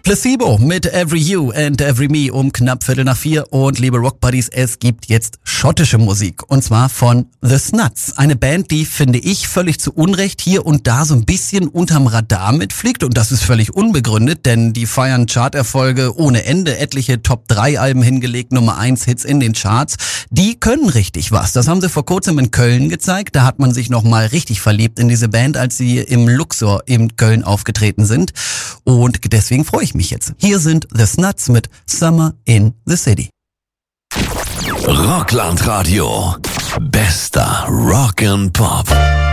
Placebo mit Every You and Every Me um knapp 3:45 und liebe Rockbuddies, es gibt jetzt schottische Musik und zwar von The Snuts. Eine Band, die, finde ich, völlig zu Unrecht hier und da so ein bisschen unterm Radar mitfliegt und das ist völlig unbegründet, denn die feiern Charterfolge ohne Ende, etliche Top-3-Alben hingelegt, Nummer 1 Hits in den Charts. Die können richtig was. Das haben sie vor kurzem in Köln gezeigt. Da hat man sich nochmal richtig verliebt in diese Band, als sie im Luxor in Köln aufgetreten sind und deswegen freue ich mich jetzt. Hier sind The Snuts mit Summer in the City. Rockland Radio. Bester Rock and Pop.